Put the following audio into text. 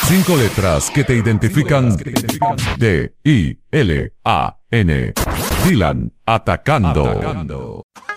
5 letras que te identifican. D-I-L-A-N. Dylan Atacando.